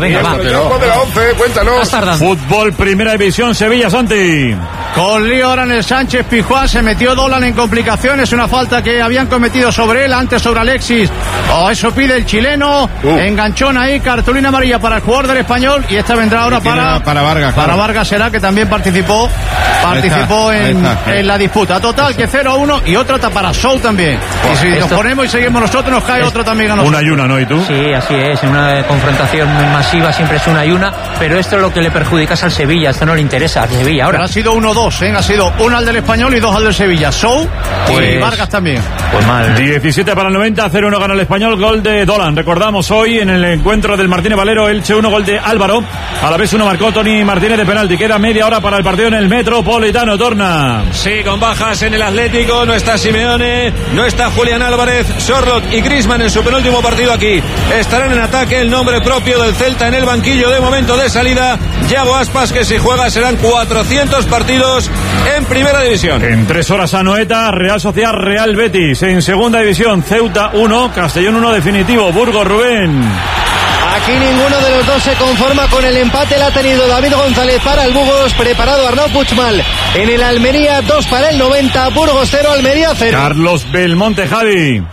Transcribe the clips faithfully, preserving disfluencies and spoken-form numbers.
venga, va. De la once, cuéntanos. Fútbol, Primera División, Sevilla, Santi. Con lío ahora en el Sánchez Pizjuán, se metió Dolan en complicaciones, una falta que habían cometido sobre él, antes sobre Alexis. Oh, eso pide el chileno, uh. enganchón ahí, cartulina amarilla para el jugador del Español, y esta vendrá ahora para, para Vargas. Para claro. Vargas será, que también participó participó ahí está, en, ahí está. en la disputa. Total, que cero a uno y otra para Sou también. Y si Esto... nos ponemos y seguimos nosotros, nos cae otro también a nosotros. Una y una, ¿no? ¿Y tú? Sí, así es, en una confrontación masiva siempre es una y una, pero esto es lo que le perjudica al Sevilla, esto no le interesa al Sevilla ahora. Pero ha sido uno dos, ¿eh? Ha sido uno al del Español y dos al del Sevilla. Sou pues, y Vargas también. Pues mal. diecisiete para el noventa, cero uno gana el Español, gol de Dolan. Recordamos hoy en el encuentro del Martínez Valero, Elche uno, gol de Álvaro. A la vez uno marcó Tony Martínez de penalti. Queda media hora para el partido en el Metropolitano. Torna. Sí, con bajas en el Atlético. No está Simeone, no está Julián Álvarez, Sorloth y Griezmann en su penúltimo partido aquí. Estarán en ataque, el nombre propio del Celta en el banquillo de momento de salida. Yago Aspas, que si juega serán cuatrocientos partidos en Primera División. En tres horas a Noeta, Real Sociedad, Real Betis. En Segunda División, Ceuta uno, Castellón uno definitivo. Burgos, Rubén. Aquí ninguno de los dos se conforma con el empate. La ha tenido David González para el Burgos, preparado Arnau Puigmal. En el Almería, dos para el noventa, Burgos cero, Almería cero. Carlos Belmonte, Javi.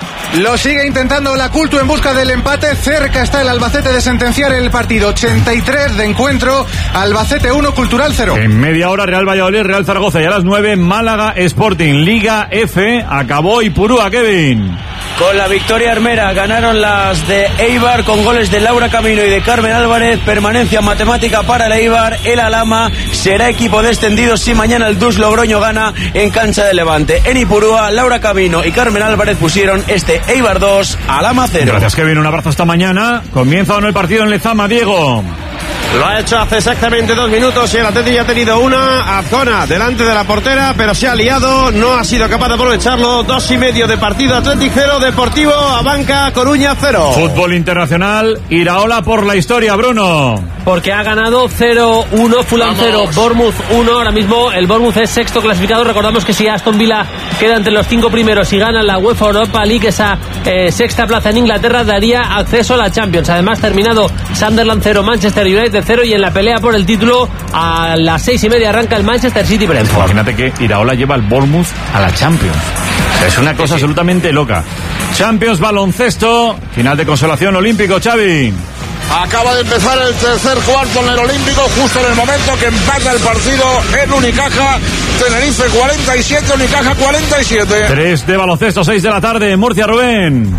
Lo sigue intentando la Cultu en busca del empate. Cerca está el Albacete de sentenciar el partido. ochenta y tres de encuentro. Albacete uno, Cultural cero. En media hora, Real Valladolid, Real Zaragoza. Y a las nueve, Málaga Sporting. Liga F. Acabó Ipurúa, Kevin. Con la victoria armera ganaron las de Eibar con goles de Laura Camino y de Carmen Álvarez. Permanencia matemática para el Eibar. El Alhama será equipo descendido si mañana el Dus Logroño gana en cancha de Levante. En Ipurúa, Laura Camino y Carmen Álvarez pusieron este Eibar dos, Alhama cero. Gracias, Kevin. Un abrazo hasta mañana. Comienza o no el partido en Lezama, Diego. Lo ha hecho hace exactamente dos minutos y el Atleti ya ha tenido una. Azcona delante de la portera, pero se ha liado, no ha sido capaz de aprovecharlo. Dos y medio de partido, Athletic cero, Deportivo Abanca Coruña cero. Fútbol internacional, Iraola por la historia, Bruno. Porque ha ganado cero uno, Fulham cero, Bournemouth uno. Ahora mismo el Bournemouth es sexto clasificado. Recordamos que si Aston Villa queda entre los cinco primeros y gana la UEFA Europa League, esa eh, sexta plaza en Inglaterra daría acceso a la Champions. Además, terminado Sunderland cero, Manchester United cero, y en la pelea por el título a las seis y media arranca el Manchester City Brentford. Imagínate que Iraola lleva al Bournemouth a la Champions. Es una cosa sí, sí. absolutamente loca. Champions, baloncesto, final de consolación olímpico, Xavi. Acaba de empezar el tercer cuarto en el Olímpico, justo en el momento que empata el partido en Unicaja. Tenerife cuarenta y siete, Unicaja cuarenta y siete. tres de baloncesto, seis de la tarde, Murcia, Rubén.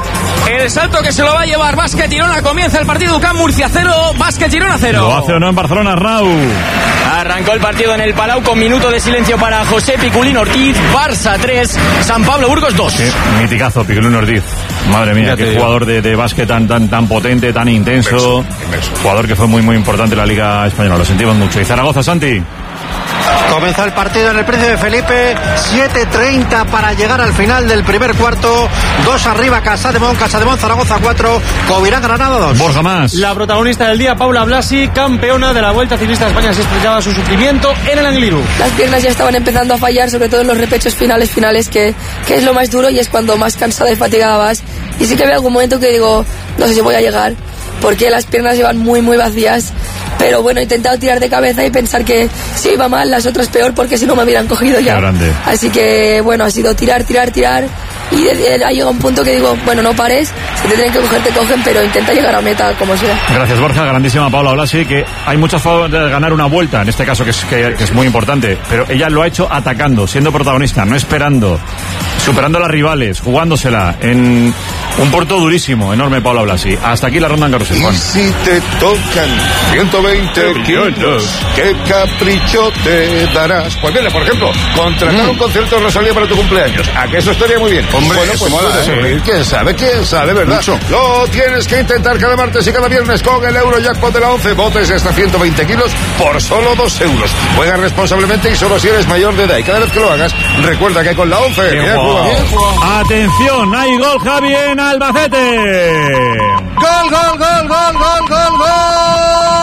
El salto que se lo va a llevar Básquet Girona. Comienza el partido U C A M Murcia cero, Básquet Girona cero. Lo hace o no en Barcelona, Arnau. Arrancó el partido en el Palau con minuto de silencio para José Piculín Ortiz. Barça tres, San Pablo Burgos dos. Qué miticazo, Piculín Ortiz. Madre mía, qué jugador de, de básquet tan, tan, tan potente, tan intenso. Inmenso, inmenso. Jugador que fue muy, muy importante en la Liga Española. Lo sentimos mucho. Y Zaragoza, Santi. Comenzó el partido en el Príncipe Felipe, siete treinta para llegar al final del primer cuarto. Dos arriba, Casademón, Casademón, Zaragoza cuatro, Covirán, Granada dos. Borja más. La protagonista del día, Paula Blasi, campeona de la Vuelta Ciclista a España, se explicaba su sufrimiento en el Angliru. Las piernas ya estaban empezando a fallar, sobre todo en los repechos finales, finales, que, que es lo más duro y es cuando más cansada y fatigada vas. Y sí que veo algún momento que digo, no sé si voy a llegar, porque las piernas llevan muy, muy vacías. Pero bueno, he intentado tirar de cabeza y pensar que si iba mal, las otras peor, porque si no me hubieran cogido ya. Así que bueno, ha sido tirar, tirar, tirar. Y ha llegado un punto que digo, bueno, no pares, si te tienen que coger, te cogen, pero intenta llegar a meta como sea. Gracias, Borja. Grandísima Paula Blasi, que hay muchas formas de ganar una vuelta, en este caso que es, que, que es muy importante, pero ella lo ha hecho atacando, siendo protagonista, no esperando, superando a las rivales, jugándosela en un puerto durísimo, enorme Paula Blasi. Hasta aquí la ronda en carrusel. Y si te tocan ciento veinte kilos, ¿qué capricho te darás? Pues mira, por ejemplo, contratar mm. un concierto de Rosalía para tu cumpleaños. ¿A que eso estaría muy bien? Hombre, bueno, pues mola, ¿eh? ¿Quién sabe? ¿Quién sabe, verdad? Mucho. Lo tienes que intentar cada martes y cada viernes con el Eurojackpot de la once. Botes de hasta ciento veinte kilos por solo dos euros. Juega responsablemente y solo si eres mayor de edad. Y cada vez que lo hagas, recuerda que con la once... Bien, bien, jugado. Bien jugado. Atención, hay gol, Javi, en Albacete. Gol, gol, gol, gol, gol, gol, gol. Que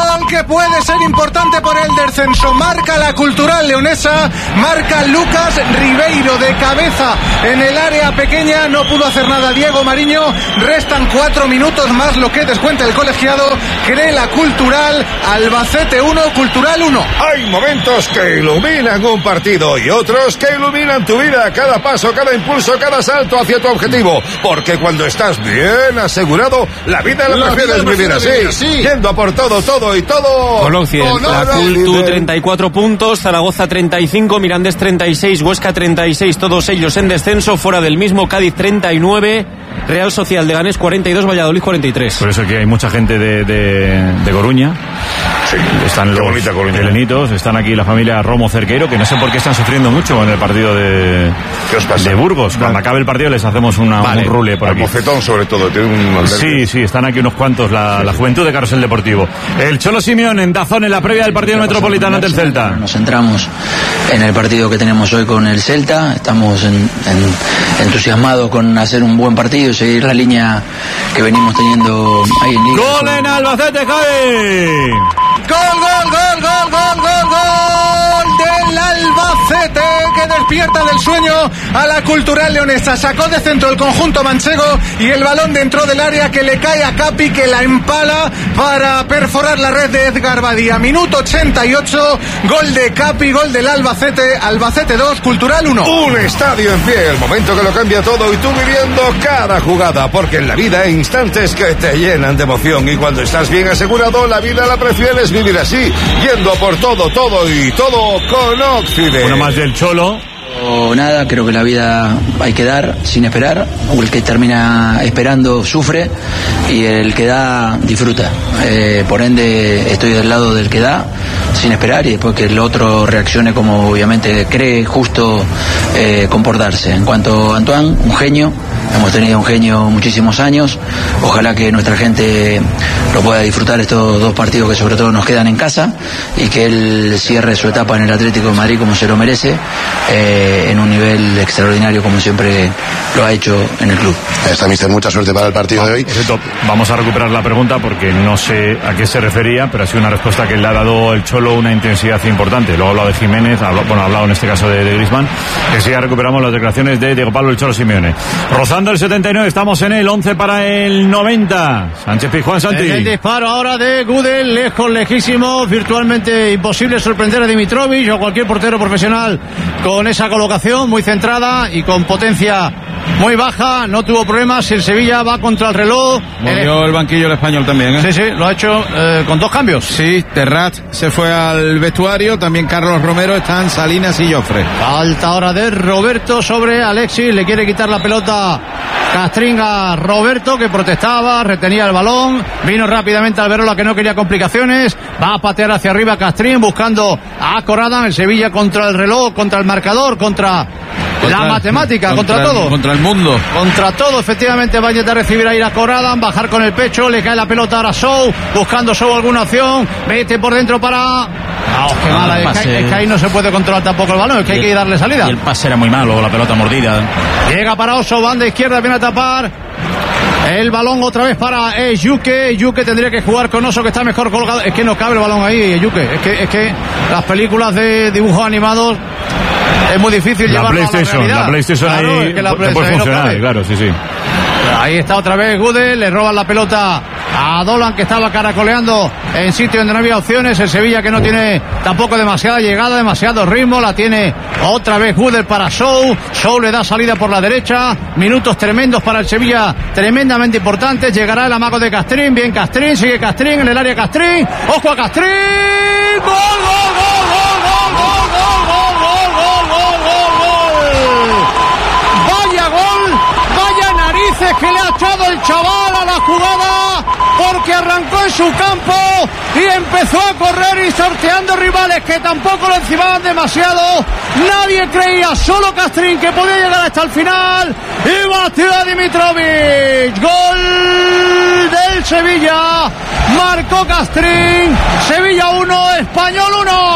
puede ser importante por el descenso. Marca la Cultural leonesa, marca Lucas Ribeiro de cabeza en el área pequeña. No pudo hacer nada Diego Mariño. Restan cuatro minutos más lo que descuenta el colegiado. Cree la Cultural. Albacete uno, Cultural uno. Hay momentos que iluminan un partido y otros que iluminan tu vida. Cada paso, cada impulso, cada salto hacia tu objetivo. Porque cuando estás bien asegurado, la vida la, la prefieres vida vivir así, vivir así. Yendo a por todo, todo y todo. Colón cien, la Cultu treinta y cuatro puntos, Zaragoza treinta y cinco, Mirandés treinta y seis, Huesca treinta y seis, todos ellos en descenso. Fuera del mismo, Cádiz treinta y nueve, Real Social de Ganés cuarenta y dos, Valladolid cuarenta y tres. Por eso que hay mucha gente de, de, de Coruña. Sí, están los helenitos, están aquí la familia Romo Cerqueiro, que no sé por qué están sufriendo mucho en el partido de, de Burgos. Cuando acabe el partido les hacemos una, vale. un rule por aquí. El Mocetón sobre todo, tiene un... Sí, sí, están aquí unos cuantos, la, sí, la juventud de Carrusel Deportivo. El Cholo Simeone en Dazón en la previa del partido Metropolitano ante el Celta. Nos centramos en el partido que tenemos hoy con el Celta, estamos en, en, entusiasmados con hacer un buen partido y seguir la línea que venimos teniendo ahí en Liga. ¡Gol en Albacete, Javi! ¡Gol, gol, gol, gol, gol, gol, gol del Albacete, que despierta del sueño a la Cultural leonesa! Sacó de centro el conjunto manchego y el balón dentro del área que le cae a Capi, que la empala para perforar la red de Edgar Badía. Minuto ochenta y ocho, gol de Capi, gol del Albacete. Albacete dos, Cultural uno. Un estadio en pie, el momento que lo cambia todo y tú viviendo cada jugada, porque en la vida hay instantes que te llenan de emoción y cuando estás bien asegurado, la vida la prefieres vivir así, yendo por todo, todo y todo con Occident. Uno más del Cholo. O nada, creo que la vida hay que dar sin esperar. El que termina esperando sufre y el que da disfruta. Eh, por ende estoy del lado del que da sin esperar y después que el otro reaccione como obviamente cree justo eh, comportarse. En cuanto a Antoine, un genio. Hemos tenido un genio muchísimos años. Ojalá que nuestra gente lo pueda disfrutar estos dos partidos que sobre todo nos quedan en casa y que él cierre su etapa en el Atlético de Madrid como se lo merece, eh, en un nivel extraordinario como siempre lo ha hecho en el club. Está, mister, mucha suerte para el partido de hoy. Vamos a recuperar la pregunta porque no sé a qué se refería, pero ha sido una respuesta que le ha dado el Cholo una intensidad importante. Luego ha hablado de Jiménez, ha hablado, bueno, ha hablado en este caso de, de Griezmann. Que sí, ya recuperamos las declaraciones de Diego Pablo el Cholo Simeone. Rozando el setenta y nueve, estamos en el once para el noventa. Sánchez Pizjuán, Santi. El disparo ahora de Gudel, lejos, lejísimo, virtualmente imposible sorprender a Dimitrovic o cualquier portero profesional con esa colocación muy centrada y con potencia muy baja. No tuvo problemas. El Sevilla va contra el reloj. Movió el banquillo el español también, ¿eh? Sí, sí, lo ha hecho eh, con dos cambios. Sí, Terrat se fue al vestuario, también Carlos Romero, están Salinas y Jofre. Falta ahora de Roberto sobre Alexis, le quiere quitar la pelota Castringa Roberto, que protestaba, retenía el balón, vino rápidamente Alberola, que no quería complicaciones, va a patear hacia arriba Castrín buscando a Corradan. El Sevilla contra el reloj, contra el marcador, contra, contra la matemática, contra, contra todo. El, contra el mundo. Contra todo, efectivamente va a intentar recibir ahí a Corradan, bajar con el pecho, le cae la pelota ahora a Sou, buscando Sou alguna opción, vete por dentro para... Oh, qué mala, es que, es que ahí no se puede controlar tampoco el balón, es que hay que darle salida. Y el pase era muy malo, la pelota mordida. Llega para Oso, banda izquierda, viene a tapar el balón otra vez para Yuke. Yuke tendría que jugar con Oso, que está mejor colocado. Es que no cabe el balón ahí, Yuke. Es que, es que las películas de dibujos animados es muy difícil la llevarlo a la realidad. La PlayStation claro, ahí es que la puede funcionar, no claro, sí, sí. Ahí está otra vez Gudel, le roban la pelota a Dolan, que estaba caracoleando en sitio donde no había opciones. El Sevilla, que no tiene tampoco demasiada llegada, demasiado ritmo, la tiene otra vez Gudel para Sou. Sou le da salida por la derecha. Minutos tremendos para el Sevilla, tremendamente importantes. Llegará el amago de Castrín, bien Castrín, sigue Castrín en el área Castrín. ¡Ojo a Castrín! ¡Gol, gol, gol, gol, gol, gol, gol, gol, gol, gol, gol! ¡Vaya gol! ¡Vaya narices que le ha echado el chaval a la jugada! Porque arrancó en su campo y empezó a correr y sorteando rivales que tampoco lo encimaban demasiado. Nadie creía, solo Castrín, que podía llegar hasta el final. Y batió a Dimitrovic. Gol del Sevilla. Marcó Castrín. Sevilla uno, Español uno.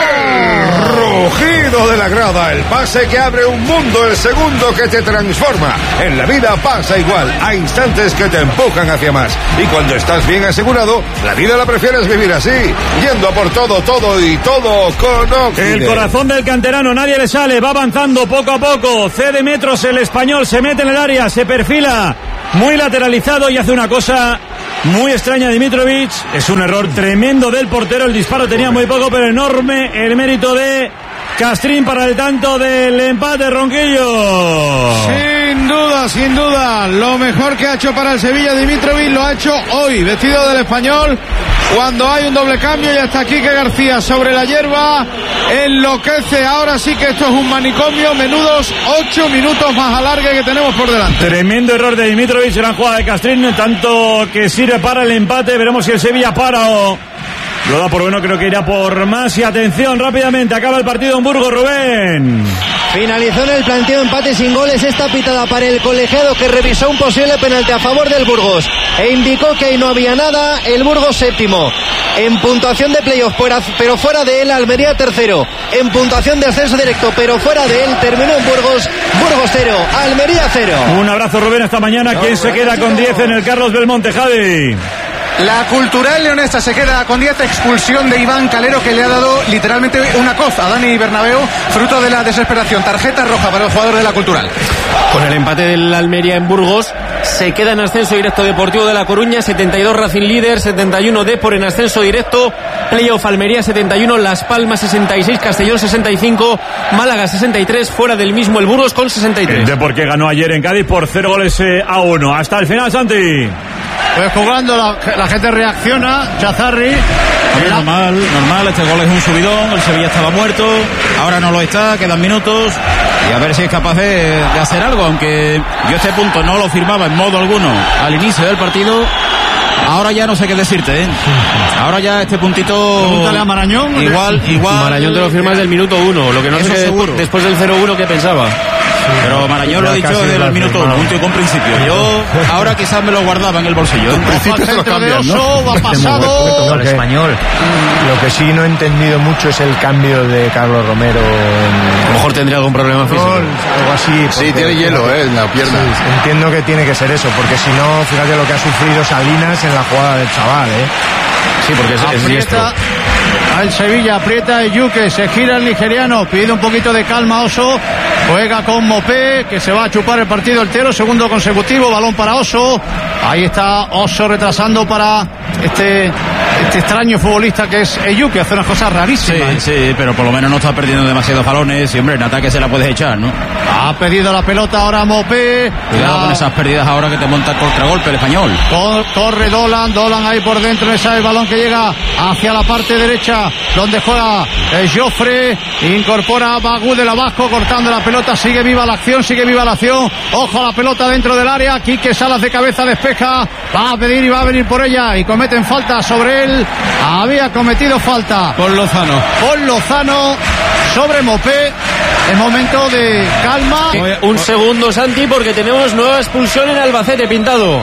Rugido de la grada, el pase que abre un mundo, el segundo que te transforma. En la vida pasa igual, hay instantes que te empujan hacia más. Y cuando estás bien asegurado, la vida la prefieres vivir así, yendo a por todo, todo y todo con Oxide. El corazón del canterano, nadie le sale, va avanzando poco a poco, cede metros el Español, se mete en el área, se perfila muy lateralizado y hace una cosa muy extraña Dimitrovic. Es un error tremendo del portero, el disparo tenía muy poco, pero enorme el mérito de Castrín para el tanto del empate, Ronquillo. Sin duda, sin duda, lo mejor que ha hecho para el Sevilla Dimitrovic lo ha hecho hoy, vestido del Español, cuando hay un doble cambio y hasta Quique García sobre la hierba, enloquece. Ahora sí que esto es un manicomio, menudos ocho minutos más alargue que tenemos por delante. Tremendo error de Dimitrovic, gran jugada de Castrín, tanto que sirve para el empate, veremos si el Sevilla para o lo da por bueno, creo que irá por más. Y atención, rápidamente, acaba el partido en Burgos, Rubén. Finalizó en el planteo empate sin goles esta pitada para el colegiado, que revisó un posible penalti a favor del Burgos e indicó que ahí no había nada. El Burgos séptimo en puntuación de playoff, pero fuera de él. Almería tercero en puntuación de ascenso directo, pero fuera de él. Terminó en Burgos, Burgos cero, Almería cero. Un abrazo, Rubén, esta mañana. ¿Quién se queda con diez en el Carlos Belmonte, Javi? La Cultural Leonesa se queda con diez, expulsión de Iván Calero, que le ha dado literalmente una coz a Dani Bernabéu, fruto de la desesperación. Tarjeta roja para el jugador de la Cultural. Con el empate del Almería en Burgos, se queda en ascenso directo Deportivo de La Coruña, setenta y dos Racing líder, setenta y uno Depor en ascenso directo, playoff Almería setenta y uno, Las Palmas sesenta y seis, Castellón sesenta y cinco, Málaga sesenta y tres, fuera del mismo el Burgos con sesenta y tres. El Depor que ganó ayer en Cádiz por cero goles a uno. Hasta el final, Santi. Pues jugando, la, la gente reacciona. Chazarri. Normal, normal, este gol es un subidón. El Sevilla estaba muerto, ahora no lo está, quedan minutos. Y a ver si es capaz de, de hacer algo, aunque yo este punto no lo firmaba en modo alguno al inicio del partido. Ahora ya no sé qué decirte, ¿eh? Ahora ya este puntito... Pregúntale a Marañón. Igual, igual... Marañón te lo firmas del minuto uno, lo que no sé seguro. Después del cero uno que pensaba. Pero Marañón lo ha dicho desde el minuto uno, punto y con principio. Yo ahora quizás me lo guardaba en el bolsillo. En principio se lo cambian, ¿no? Ha pasado al español. Lo que sí no he entendido mucho es el cambio de Carlos Romero. En... A lo mejor tendría algún problema físico. Algo así. Sí, tiene hielo, ¿eh? En la pierna. Sí, entiendo que tiene que ser eso, porque si no, fíjate lo que ha sufrido Salinas en la jugada del chaval, ¿eh? Sí, porque es, es diestro. Al Sevilla, aprieta el Yuque, se gira el nigeriano, pide un poquito de calma Oso, juega con Mopé, que se va a chupar el partido entero, segundo consecutivo, balón para Oso, ahí está Oso retrasando para este este extraño futbolista que es Eyuque, hace unas cosas rarísimas. Sí, sí, pero por lo menos no está perdiendo demasiados balones y hombre, en ataque se la puedes echar, ¿no? Ha pedido la pelota ahora Mopé. Cuidado la... con esas pérdidas ahora que te monta el contragolpe el español. Corre Dolan, Dolan ahí por dentro, ese es el balón que llega hacia la parte derecha, donde juega el Joffre, incorpora a Bagú de la Vasco, cortando la pelota, sigue viva la acción, sigue viva la acción, ojo a la pelota dentro del área, Quique Salas de cabeza despeja, va a pedir y va a venir por ella, y cometen falta sobre él, había cometido falta con Lozano, con Lozano sobre Mopé. Es momento de calma. Un segundo, Santi, porque tenemos nueva expulsión en Albacete, Pintado.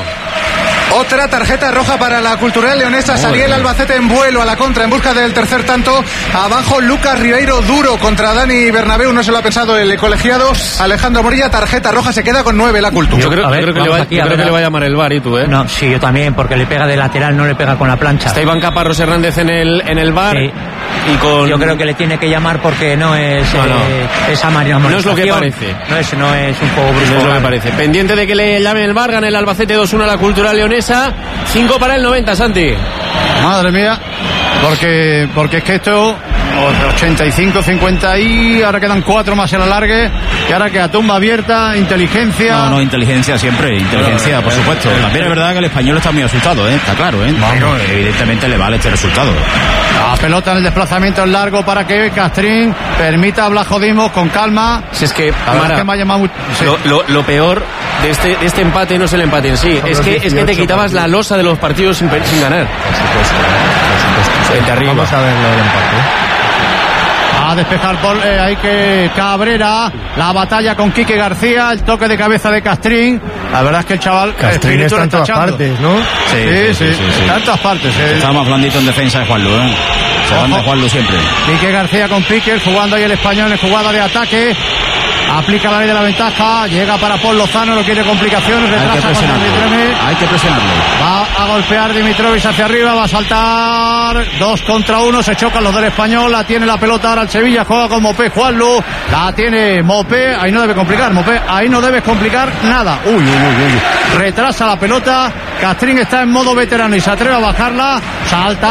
Otra tarjeta roja para la Cultural Leonesa. Salía el Albacete en vuelo a la contra en busca del tercer tanto. Abajo Lucas Ribeiro duro contra Dani Bernabéu. No se lo ha pensado el colegiado. Alejandro Morilla, tarjeta roja, se queda con nueve la Cultura. Yo creo, ver, yo creo, que, le va, aquí, yo creo que le va a llamar el V A R, ¿y tú, eh? No, sí, yo también, porque le pega de lateral, no le pega con la plancha. Está Iván Caparrós Hernández en el, en el V A R. Sí. Y con... Yo creo que le tiene que llamar porque no es no, no. Eh, esa manera. No es lo que parece. No es, no es un juego brusco. No es lo que parece. Pendiente de que le llame el V A R, gana el Albacete dos uno a la Cultural Leonesa. cinco para el noventa, Santi. Madre mía. Porque, porque es que esto... ochenta y cinco cincuenta y ahora quedan cuatro más en el alargue y ahora queda tumba abierta, inteligencia. No, no, inteligencia siempre, inteligencia, por supuesto. También es verdad que el español está muy asustado, ¿eh? Está claro, ¿eh? Pero evidentemente le vale este resultado. La pelota en el desplazamiento en largo para que Castrín permita a Blajo Dimos con calma. Si es que, Amara, es que me ha llamado mucho, sí. lo, lo, lo peor de este, de este empate no es el empate en sí, es que, es que te quitabas la losa de los partidos sin, sin ganar. Por supuesto, por supuesto. Sí, vamos a ver lo del empate. a despejar por eh, hay que Cabrera, la batalla con Quique García, el toque de cabeza de Castrín. La verdad es que el chaval Castrín está en todas partes, ¿no? Sí, sí, sí, sí, sí, sí. Está en todas partes. Eh. Está más blandito en defensa de Juanlu, ¿eh? Se van de Juanlu siempre. Quique García con Piquer, jugando ahí el español en jugada de ataque. Aplica la ley de la ventaja, llega para Paul Lozano, no quiere complicaciones, retrasa. Hay que presionarlo. Hay que presionarlo. Va a golpear Dimitrovic hacia arriba, va a saltar dos contra uno, se chocan los del español, la tiene la pelota ahora el Sevilla, juega con Mopé, Juanlu, la tiene Mopé, ahí no debe complicar, Mopé, ahí no debes complicar nada. Uy, uy, uy, uy. Retrasa la pelota, Castrín está en modo veterano y se atreve a bajarla, salta